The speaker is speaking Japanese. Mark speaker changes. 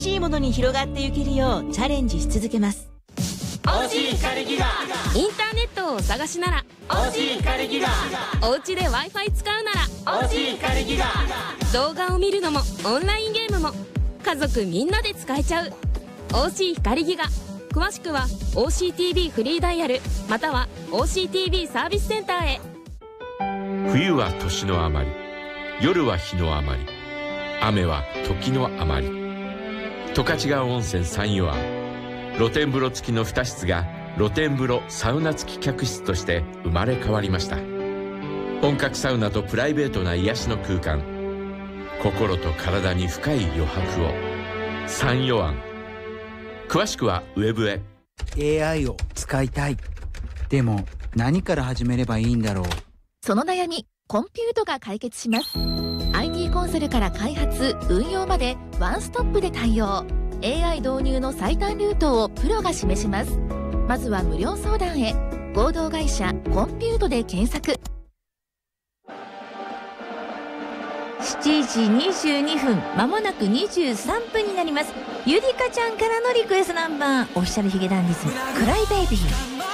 Speaker 1: しいものに広がっていけるようチャレンジし続けます。
Speaker 2: OC 光ギガ。
Speaker 3: インターネットをお探しなら
Speaker 2: OC 光ギガ。
Speaker 3: お家で Wi-Fi 使うなら
Speaker 2: OC 光ギガ。
Speaker 3: 動画を見るのもオンラインゲームも家族みんなで使えちゃう OC 光ギガ。詳しくは OCTV フリーダイヤルまたは OCTV サービスセンターへ。
Speaker 4: 冬は年の余り、夜は日の余り、雨は時の余り。十勝川温泉三湯湾、露天風呂付きの2室が露天風呂サウナ付き客室として生まれ変わりました。本格サウナとプライベートな癒しの空間、心と体に深い余白を。三湯湾。詳しくはウェブへ。
Speaker 5: AI を使いたい。でも何から始めればいいんだろう。
Speaker 6: その悩み、コンピュートが解決します。 IT コンサルから開発運用までワンストップで対応。 AI 導入の最短ルートをプロが示します。まずは無料相談へ。合同会社コンピュートで検索。
Speaker 7: 7時22分、まもなく23分になります。ゆりかちゃんからのリクエストナンバー、オフィシャルヒゲダンディズム、クライベイビー。